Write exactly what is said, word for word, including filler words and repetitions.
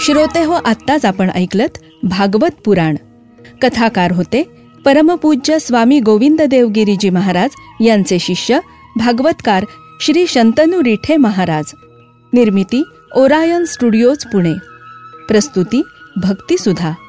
श्रोते हो, आत्ताच आपण ऐकलत भागवत पुराण. कथाकार होते परमपूज्य स्वामी गोविंद देवगिरीजी महाराज यांचे शिष्य भागवतकार श्री शंतनू रिठे महाराज. निर्मिती ओरायन स्टुडिओज पुणे. प्रस्तुती भक्तिसुधा.